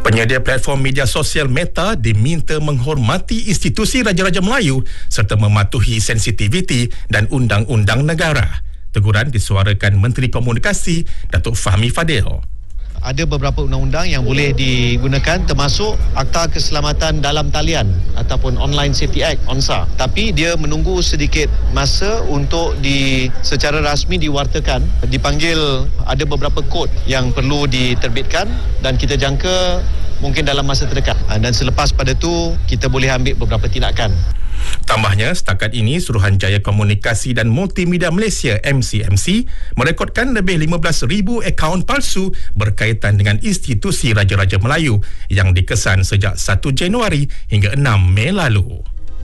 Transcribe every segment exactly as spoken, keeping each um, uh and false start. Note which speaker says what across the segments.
Speaker 1: Penyedia platform media sosial Meta diminta menghormati institusi Raja-Raja Melayu serta mematuhi sensitiviti dan undang-undang negara. Teguran disuarakan Menteri Komunikasi Datuk Fahmi Fadil.
Speaker 2: Ada beberapa undang-undang yang boleh digunakan, termasuk Akta Keselamatan Dalam Talian ataupun Online Safety Act (O N S A). Tapi dia menunggu sedikit masa untuk di secara rasmi diwartakan. Dipanggil ada beberapa kod yang perlu diterbitkan dan kita jangka mungkin dalam masa terdekat. Dan selepas pada tu kita boleh ambil beberapa tindakan.
Speaker 1: Tambahnya, setakat ini Suruhanjaya Komunikasi dan Multimedia Malaysia M C M C merekodkan lebih lima belas ribu akaun palsu berkaitan dengan institusi Raja-Raja Melayu yang dikesan sejak satu Januari hingga enam Mei lalu.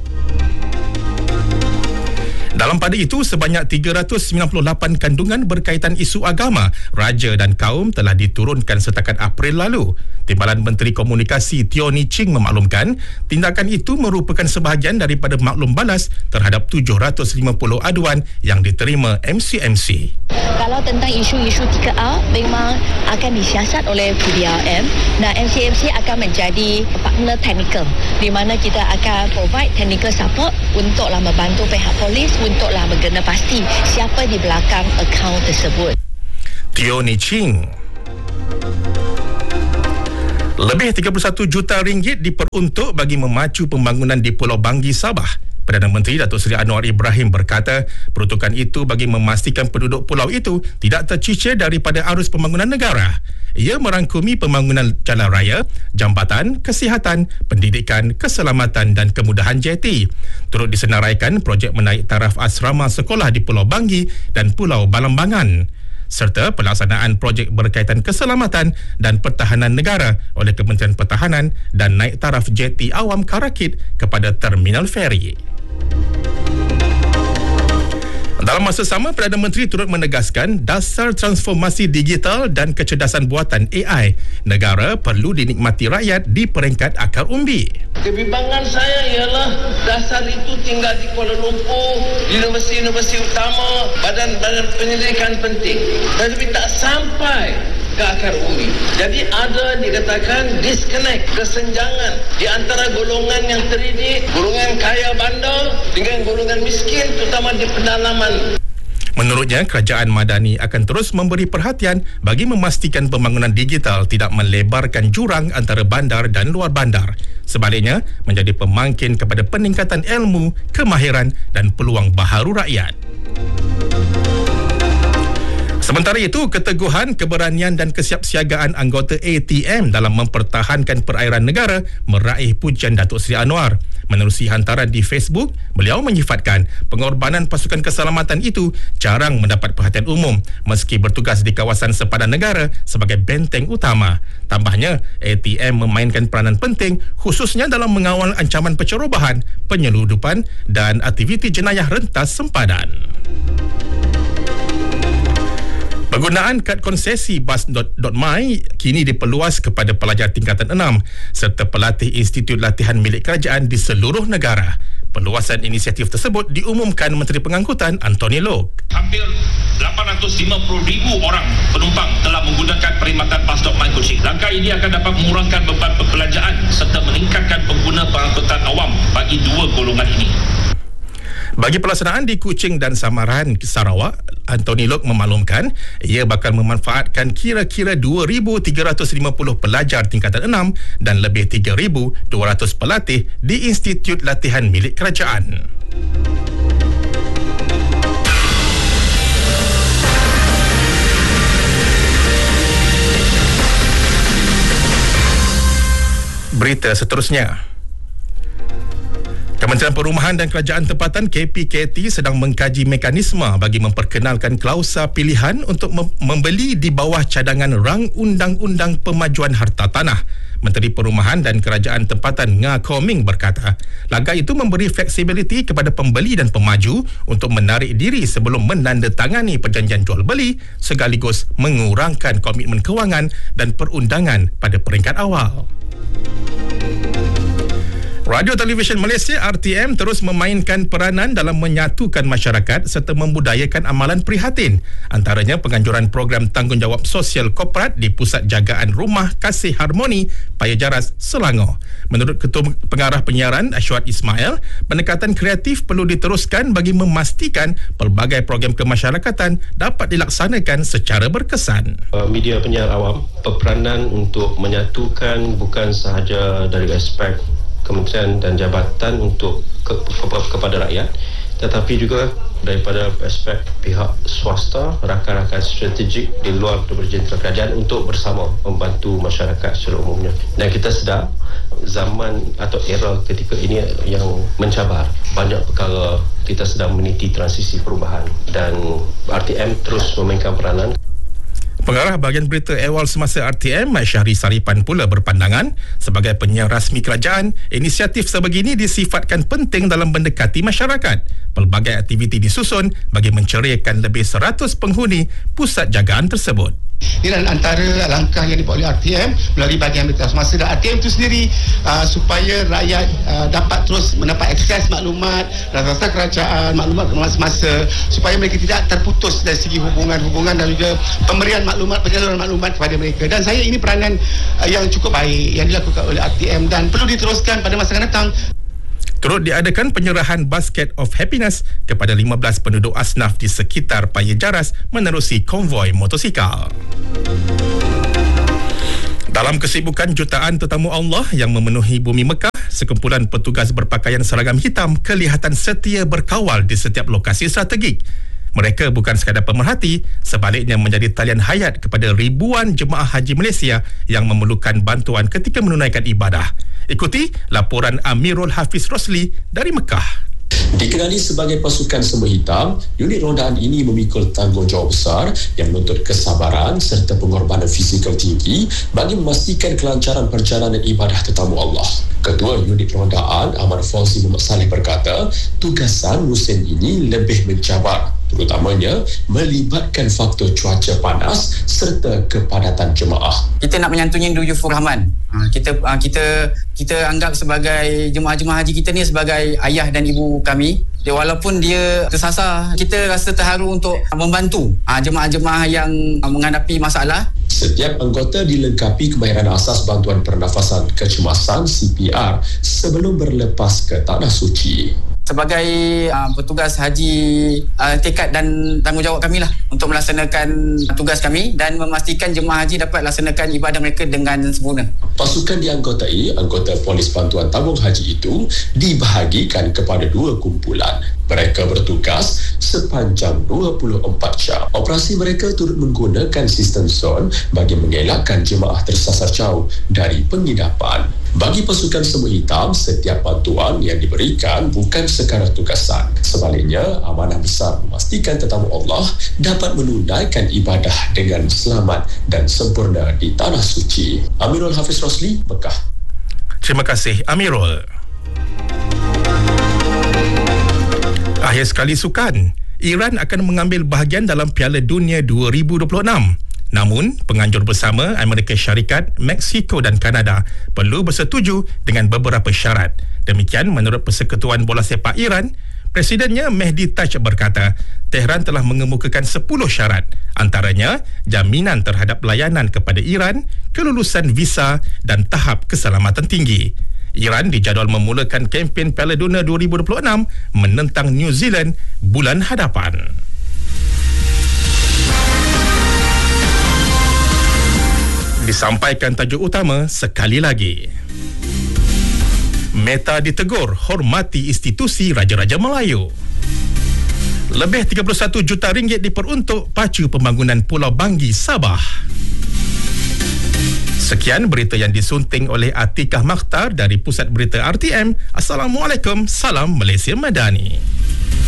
Speaker 1: Dalam pada itu, sebanyak tiga ratus sembilan puluh lapan kandungan berkaitan isu agama, raja dan kaum telah diturunkan setakat April lalu. Timbalan Menteri Komunikasi Teo Ni Ching memaklumkan, tindakan itu merupakan sebahagian daripada maklum balas terhadap tujuh ratus lima puluh aduan yang diterima M C M C.
Speaker 3: Kalau tentang isu-isu tiga A memang akan disiasat oleh P D R M dan M C M C akan menjadi partner teknikal di mana kita akan provide technical support untuklah membantu pihak polis untuklah berkena pasti siapa di belakang akaun tersebut.
Speaker 1: Teo Ni Ching. Lebih tiga puluh satu juta ringgit diperuntuk bagi memacu pembangunan di Pulau Banggi, Sabah. Perdana Menteri Datuk Seri Anwar Ibrahim berkata, peruntukan itu bagi memastikan penduduk pulau itu tidak tercicir daripada arus pembangunan negara. Ia merangkumi pembangunan jalan raya, jambatan, kesihatan, pendidikan, keselamatan dan kemudahan jeti. Turut disenaraikan projek menaik taraf asrama sekolah di Pulau Banggi dan Pulau Balambangan, serta pelaksanaan projek berkaitan keselamatan dan pertahanan negara oleh Kementerian Pertahanan dan naik taraf jeti awam Karakit kepada terminal feri. Dalam masa sama, Perdana Menteri turut menegaskan dasar transformasi digital dan kecerdasan buatan A I negara perlu dinikmati rakyat di peringkat akar umbi.
Speaker 4: Kebimbangan saya ialah dasar itu tinggal di Kuala Lumpur, di universiti-universiti utama, badan-badan penyelidikan penting, tetapi tak sampai ke akar umbi. Jadi ada dikatakan disconnect, kesenjangan di antara golongan yang terdidik, golongan kaya bandar dengan golongan miskin, terutama di pedalaman.
Speaker 1: Menurutnya, kerajaan Madani akan terus memberi perhatian bagi memastikan pembangunan digital tidak melebarkan jurang antara bandar dan luar bandar. Sebaliknya, menjadi pemangkin kepada peningkatan ilmu, kemahiran dan peluang baharu rakyat. Sementara itu, keteguhan, keberanian dan kesiapsiagaan anggota A T M dalam mempertahankan perairan negara meraih pujian Datuk Seri Anwar. Menerusi hantaran di Facebook, beliau menyifatkan pengorbanan pasukan keselamatan itu jarang mendapat perhatian umum meski bertugas di kawasan sepadan negara sebagai benteng utama. Tambahnya, A T M memainkan peranan penting khususnya dalam mengawal ancaman pencerobohan, penyeludupan dan aktiviti jenayah rentas sempadan. Penggunaan kad konsesi bas dot my kini diperluas kepada pelajar tingkatan enam serta pelatih institut latihan milik kerajaan di seluruh negara. Perluasan inisiatif tersebut diumumkan Menteri Pengangkutan Anthony Loke.
Speaker 5: Hampir lapan ratus lima puluh ribu orang penumpang telah menggunakan perkhidmatan bas dot my Kuching. Langkah ini akan dapat mengurangkan beban perbelanjaan serta meningkatkan pengguna pengangkutan awam bagi dua golongan ini.
Speaker 1: Bagi pelaksanaan di Kuching dan Samaran, Sarawak, Anthony Loke memaklumkan ia bakal memanfaatkan kira-kira dua ribu tiga ratus lima puluh pelajar tingkatan enam dan lebih tiga ribu dua ratus pelatih di Institut Latihan Milik Kerajaan. Berita seterusnya. Kementerian Perumahan dan Kerajaan Tempatan K P K T sedang mengkaji mekanisme bagi memperkenalkan klausa pilihan untuk mem- membeli di bawah cadangan rang Undang-Undang Pemajuan Harta Tanah. Menteri Perumahan dan Kerajaan Tempatan Nga Koming berkata, langkah itu memberi fleksibiliti kepada pembeli dan pemaju untuk menarik diri sebelum menandatangani perjanjian jual beli sekaligus mengurangkan komitmen kewangan dan perundangan pada peringkat awal. Radio Televisyen Malaysia R T M terus memainkan peranan dalam menyatukan masyarakat serta membudayakan amalan prihatin. Antaranya penganjuran program tanggungjawab sosial korporat di Pusat Jagaan Rumah Kasih Harmoni, Paya Jaras, Selangor. Menurut Ketua Pengarah Penyiaran Ashwat Ismail, pendekatan kreatif perlu diteruskan bagi memastikan pelbagai program kemasyarakatan dapat dilaksanakan secara berkesan.
Speaker 6: Media penyiar awam berperanan untuk menyatukan bukan sahaja dari aspek kementerian dan jabatan untuk ke, ke, kepada rakyat, tetapi juga daripada aspek pihak swasta, rakan-rakan strategik di luar jentera kerajaan untuk bersama membantu masyarakat secara umumnya. Dan kita sedar zaman atau era ketika ini yang mencabar, banyak perkara kita sedang meniti transisi perubahan dan R T M terus memainkan peranan.
Speaker 1: Pengarah bahagian berita awal semasa R T M, Syahri Saripan pula berpandangan sebagai penyiar rasmi kerajaan, inisiatif sebegini disifatkan penting dalam mendekati masyarakat. Pelbagai aktiviti disusun bagi menceriakan lebih seratus penghuni pusat jagaan tersebut.
Speaker 7: Ini antara langkah yang dibuat oleh R T M melalui bahagian berita semasa dan R T M itu sendiri uh, supaya rakyat uh, dapat terus mendapat akses maklumat rasa-rasa kerajaan, maklumat semasa, supaya mereka tidak terputus dari segi hubungan-hubungan dan juga pemberian maklumat, penyaluran maklumat kepada mereka. Dan saya ini peranan uh, yang cukup baik yang dilakukan oleh R T M dan perlu diteruskan pada masa akan datang.
Speaker 1: Turut diadakan penyerahan Basket of Happiness kepada lima belas penduduk asnaf di sekitar Paya Jaras menerusi konvoi motosikal. Dalam kesibukan jutaan tetamu Allah yang memenuhi bumi Mekah, sekumpulan petugas berpakaian seragam hitam kelihatan setia berkawal di setiap lokasi strategik. Mereka bukan sekadar pemerhati, sebaliknya menjadi talian hayat kepada ribuan jemaah haji Malaysia yang memerlukan bantuan ketika menunaikan ibadah. Ikuti laporan Amirul Hafiz Rosli dari Mekah.
Speaker 8: Dikenali sebagai pasukan semua hitam, unit rondaan ini memikul tanggungjawab besar yang menuntut kesabaran serta pengorbanan fizikal tinggi bagi memastikan kelancaran perjalanan ibadah tetamu Allah. Ketua unit rondaan Ahmad Fauzi Muhammad Saleh berkata, tugasan musim ini lebih mencabar, terutamanya melibatkan faktor cuaca panas serta kepadatan jemaah.
Speaker 9: Kita nak menyantuni Duyufur Rahman. Kita kita kita anggap sebagai jemaah-jemaah haji kita ni sebagai ayah dan ibu kami. Dia, walaupun dia tersasar, kita rasa terharu untuk membantu jemaah-jemaah yang menghadapi masalah.
Speaker 8: Setiap anggota dilengkapi kemahiran asas bantuan pernafasan kecemasan C P R sebelum berlepas ke Tanah Suci.
Speaker 9: Sebagai uh, petugas haji, uh, tekad dan tanggungjawab kami lah untuk melaksanakan tugas kami dan memastikan jemaah haji dapat laksanakan ibadah mereka dengan sempurna.
Speaker 8: Pasukan dianggotai anggota polis bantuan tabung haji itu dibahagikan kepada dua kumpulan. Mereka bertugas sepanjang dua puluh empat jam. Operasi mereka turut menggunakan sistem zon bagi mengelakkan jemaah tersasar jauh dari penginapan. Bagi pasukan semua hitam, setiap bantuan yang diberikan bukan sekadar tugasan. Sebaliknya, amanah besar memastikan tetamu Allah dapat menunaikan ibadah dengan selamat dan sempurna di Tanah Suci. Amirul Hafiz Rosli, Mekah.
Speaker 1: Terima kasih, Amirul. Akhir sekali sukan, Iran akan mengambil bahagian dalam Piala Dunia dua ribu dua puluh enam. Namun, penganjur bersama Amerika Syarikat, Meksiko dan Kanada perlu bersetuju dengan beberapa syarat. Demikian menurut Persekutuan Bola Sepak Iran. Presidennya Mehdi Taj berkata, Tehran telah mengemukakan sepuluh syarat, antaranya jaminan terhadap layanan kepada Iran, kelulusan visa dan tahap keselamatan tinggi. Iran dijadual memulakan kempen Piala Dunia dua ribu dua puluh enam menentang New Zealand bulan hadapan. Disampaikan tajuk utama sekali lagi. Meta ditegur hormati institusi Raja-Raja Melayu. Lebih tiga puluh satu juta ringgit diperuntuk pacu pembangunan Pulau Banggi, Sabah. Sekian berita yang disunting oleh Atikah Makhtar dari Pusat Berita R T M. Assalamualaikum, salam Malaysia Madani.